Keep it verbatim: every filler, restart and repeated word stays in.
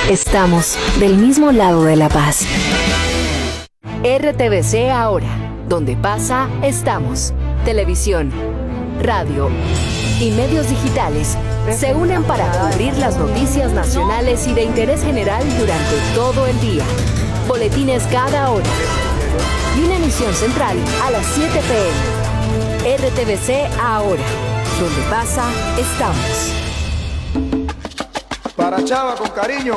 Estamos del mismo lado de la paz. R T V C ahora, donde pasa, estamos. Televisión, radio y medios digitales se unen para cubrir las noticias nacionales y de interés general durante todo el día. Boletines cada hora y una emisión central a las siete p m R T V C ahora, donde pasa, estamos. Para Chava con cariño.